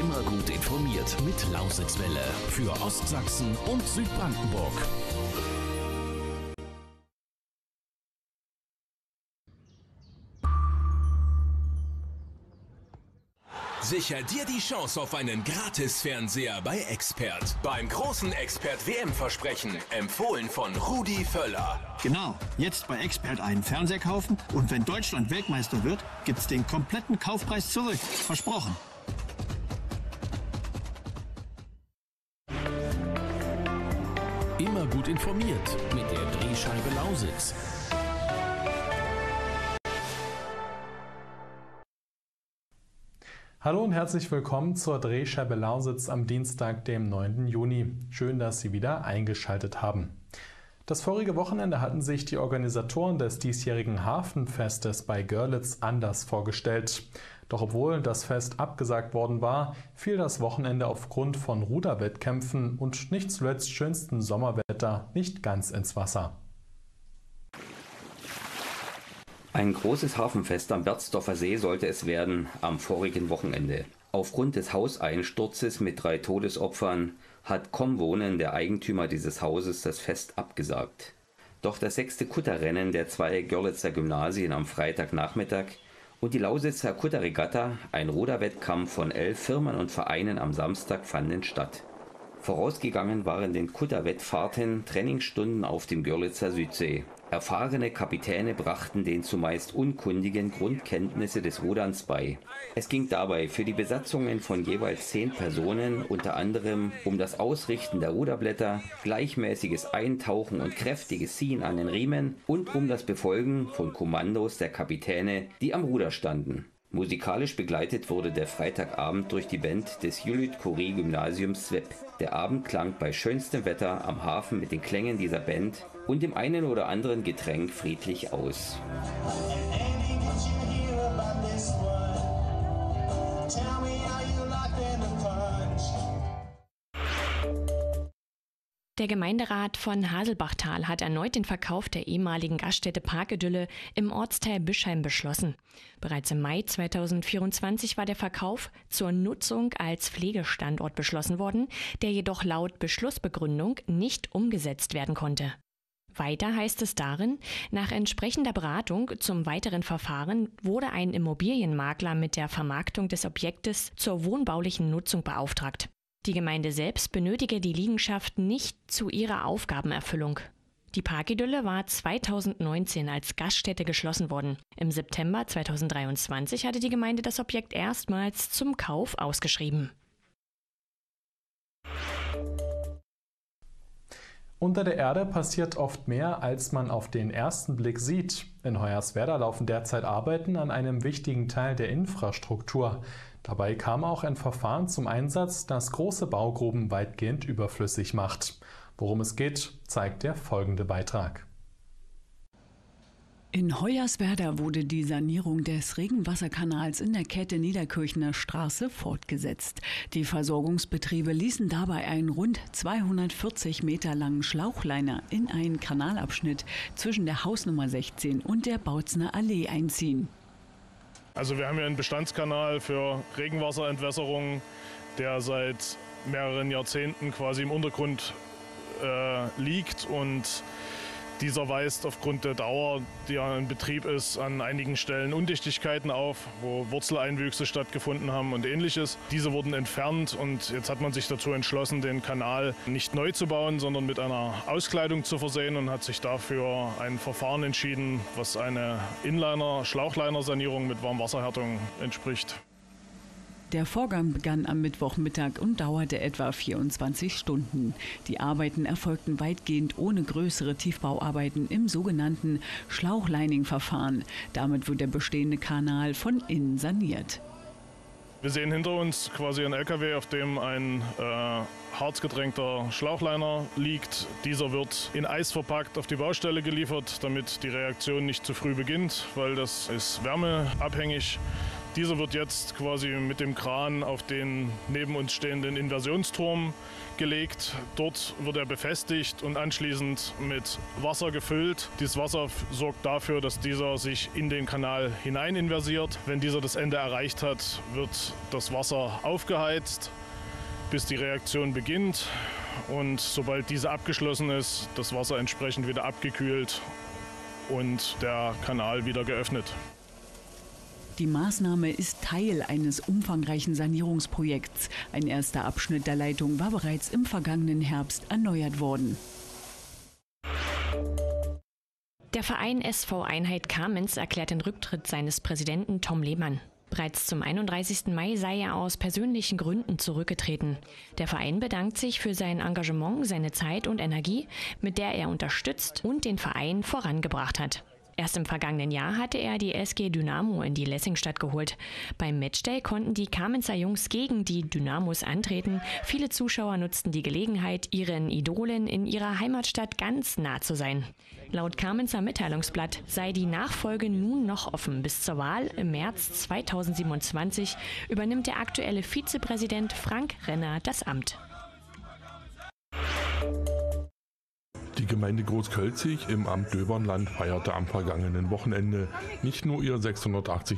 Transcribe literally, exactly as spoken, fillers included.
Immer gut informiert mit Lausitzwelle für Ostsachsen und Südbrandenburg. Sicher dir die Chance auf einen Gratis-Fernseher bei Expert. Beim großen Expert-W M-Versprechen, empfohlen von Rudi Völler. Genau, jetzt bei Expert einen Fernseher kaufen und wenn Deutschland Weltmeister wird, gibt's den kompletten Kaufpreis zurück. Versprochen. Immer gut informiert mit der Drehscheibe Lausitz. Hallo und herzlich willkommen zur Drehscheibe Lausitz am Dienstag, dem neunten Juni. Schön, dass Sie wieder eingeschaltet haben. Das vorige Wochenende hatten sich die Organisatoren des diesjährigen Hafenfestes bei Görlitz anders vorgestellt. Doch obwohl das Fest abgesagt worden war, fiel das Wochenende aufgrund von Ruderwettkämpfen und nicht zuletzt schönstem Sommerwetter nicht ganz ins Wasser. Ein großes Hafenfest am Berzdorfer See sollte es werden am vorigen Wochenende. Aufgrund des Hauseinsturzes mit drei Todesopfern hat Comwohnen, der Eigentümer dieses Hauses, das Fest abgesagt. Doch das sechste Kutterrennen der zwei Görlitzer Gymnasien am Freitagnachmittag und die Lausitzer Kutterregatta, ein Ruderwettkampf von elf Firmen und Vereinen am Samstag, fanden statt. Vorausgegangen waren den Kutterwettfahrten Trainingsstunden auf dem Görlitzer Südsee. Erfahrene Kapitäne brachten den zumeist Unkundigen Grundkenntnisse des Ruderns bei. Es ging dabei für die Besatzungen von jeweils zehn Personen unter anderem um das Ausrichten der Ruderblätter, gleichmäßiges Eintauchen und kräftiges Ziehen an den Riemen und um das Befolgen von Kommandos der Kapitäne, die am Ruder standen. Musikalisch begleitet wurde der Freitagabend durch die Band des Jülit-Kuri-Gymnasiums Swep. Der Abend klang bei schönstem Wetter am Hafen mit den Klängen dieser Band und dem einen oder anderen Getränk friedlich aus. Der Gemeinderat von Haselbachtal hat erneut den Verkauf der ehemaligen Gaststätte Parkidylle im Ortsteil Bischheim beschlossen. Bereits im Mai zweitausendvierundzwanzig war der Verkauf zur Nutzung als Pflegestandort beschlossen worden, der jedoch laut Beschlussbegründung nicht umgesetzt werden konnte. Weiter heißt es darin, nach entsprechender Beratung zum weiteren Verfahren wurde ein Immobilienmakler mit der Vermarktung des Objektes zur wohnbaulichen Nutzung beauftragt. Die Gemeinde selbst benötige die Liegenschaft nicht zu ihrer Aufgabenerfüllung. Die Parkidylle war zweitausendneunzehn als Gaststätte geschlossen worden. Im September zweitausenddreiundzwanzig hatte die Gemeinde das Objekt erstmals zum Kauf ausgeschrieben. Unter der Erde passiert oft mehr, als man auf den ersten Blick sieht. In Hoyerswerda laufen derzeit Arbeiten an einem wichtigen Teil der Infrastruktur. Dabei kam auch ein Verfahren zum Einsatz, das große Baugruben weitgehend überflüssig macht. Worum es geht, zeigt der folgende Beitrag. In Hoyerswerda wurde die Sanierung des Regenwasserkanals in der Kette Niederkirchner Straße fortgesetzt. Die Versorgungsbetriebe ließen dabei einen rund zweihundertvierzig Meter langen Schlauchliner in einen Kanalabschnitt zwischen der Hausnummer sechzehn und der Bautzner Allee einziehen. Also wir haben hier einen Bestandskanal für Regenwasserentwässerung, der seit mehreren Jahrzehnten quasi im Untergrund äh, liegt und dieser weist aufgrund der Dauer, die er in Betrieb ist, an einigen Stellen Undichtigkeiten auf, wo Wurzeleinwüchse stattgefunden haben und ähnliches. Diese wurden entfernt und jetzt hat man sich dazu entschlossen, den Kanal nicht neu zu bauen, sondern mit einer Auskleidung zu versehen und hat sich dafür ein Verfahren entschieden, was eine Inliner-Schlauchliner-Sanierung mit Warmwasserhärtung entspricht. Der Vorgang begann am Mittwochmittag und dauerte etwa vierundzwanzig Stunden. Die Arbeiten erfolgten weitgehend ohne größere Tiefbauarbeiten im sogenannten Schlauchlining-Verfahren. Damit wird der bestehende Kanal von innen saniert. Wir sehen hinter uns quasi einen L K W, auf dem ein äh, harzgetränkter Schlauchliner liegt. Dieser wird in Eis verpackt auf die Baustelle geliefert, damit die Reaktion nicht zu früh beginnt, weil das ist wärmeabhängig. Dieser wird jetzt quasi mit dem Kran auf den neben uns stehenden Inversionsturm gelegt. Dort wird er befestigt und anschließend mit Wasser gefüllt. Dieses Wasser sorgt dafür, dass dieser sich in den Kanal hinein inversiert. Wenn dieser das Ende erreicht hat, wird das Wasser aufgeheizt, bis die Reaktion beginnt. Und sobald diese abgeschlossen ist, das Wasser entsprechend wieder abgekühlt und der Kanal wieder geöffnet. Die Maßnahme ist Teil eines umfangreichen Sanierungsprojekts. Ein erster Abschnitt der Leitung war bereits im vergangenen Herbst erneuert worden. Der Verein S V Einheit Kamenz erklärt den Rücktritt seines Präsidenten Tom Lehmann. Bereits zum einunddreißigsten Mai sei er aus persönlichen Gründen zurückgetreten. Der Verein bedankt sich für sein Engagement, seine Zeit und Energie, mit der er unterstützt und den Verein vorangebracht hat. Erst im vergangenen Jahr hatte er die S G Dynamo in die Lessingstadt geholt. Beim Matchday konnten die Kamenzer Jungs gegen die Dynamos antreten. Viele Zuschauer nutzten die Gelegenheit, ihren Idolen in ihrer Heimatstadt ganz nah zu sein. Laut Kamenzer Mitteilungsblatt sei die Nachfolge nun noch offen. Bis zur Wahl im März zweitausendsiebenundzwanzig übernimmt der aktuelle Vizepräsident Frank Renner das Amt. Die Gemeinde Großkölzig im Amt Döbernland feierte am vergangenen Wochenende nicht nur ihr sechshundertachtzig